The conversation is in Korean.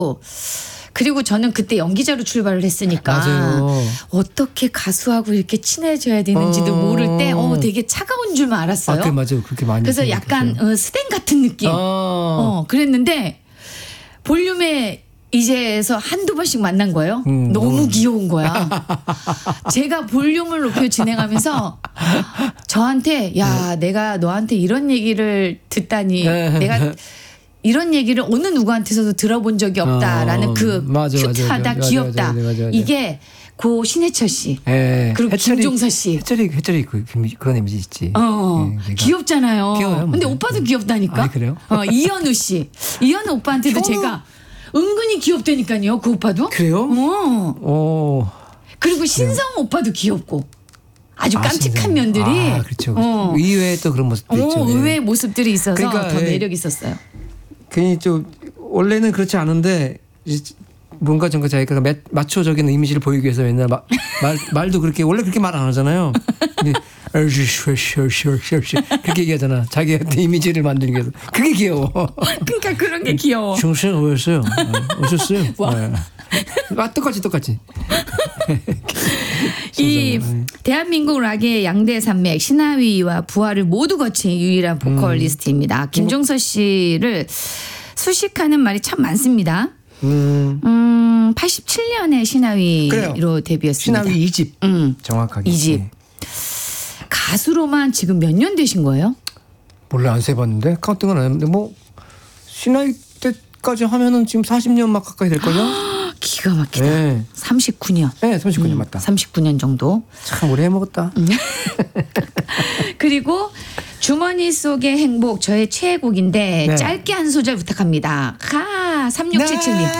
그리고 저는 그때 연기자로 출발을 했으니까 맞아요. 어떻게 가수하고 이렇게 친해져야 되는지도 모를 때 되게 차가운 줄만 알았어요. 아, 맞아요. 그렇게 많이. 그래서 약간 스댕 같은 느낌. 그랬는데 볼륨에 이제서 한두 번씩 만난 거예요. 너무 귀여운 거야. 제가 볼륨을 높여 진행하면서 저한테 야 내가 너한테 이런 얘기를 듣다니 내가 이런 얘기를 어느 누구한테서도 들어본 적이 없다라는 그 큐트하다 귀엽다. 맞아. 이게 고 신해철 씨 그리고 김종서 씨. 해철이 그런 이미지 있지. 귀엽잖아요. 귀여워요. 근데 오빠도 귀엽다니까. 아, 그래요? 이현우 씨. 이현우 오빠한테도 제가 은근히 귀엽다니까요. 그 오빠도. 그래요? 그리고 신성 오빠도 귀엽고. 아주 깜찍한 면들이. 그렇죠. 의외의 또 그런 모습도 있죠. 의외의 모습들이 있어서 그러니까, 더 매력 있었어요. 괜히 좀 원래는 그렇지 않은데 뭔가 전가 자기가 마초적인 이미지를 보이기 위해서 맨날 말도 그렇게 원래 그렇게 말 안 하잖아요. 근데 그렇게 얘기하잖아. 자기한테 이미지를 만들기 위해서. 그게 귀여워. 그러니까 그런 게 귀여워. 정신 오셨어요. 오셨어요. 똑같이. 이 대한민국 락의 양대 산맥 신하위와 부활을 모두 거친 유일한 보컬리스트입니다. 김종서 씨를 수식하는 말이 참 많습니다. 87년에 신하위로 데뷔했습니다. 신하위 2집. 정확하게. 2집. 가수로만 지금 몇 년 되신 거예요? 몰라 안 세봤는데 카운팅은 안 했는데 뭐 신하위 때까지 하면은 지금 40년 막 가까이 될걸요? 기가 막히다. 네. 39년. 네, 39년 맞다. 39년 정도. 참 오래 해먹었다. 그리고 주머니 속의 행복 저의 최애곡인데 짧게 한 소절 부탁합니다. 3677님.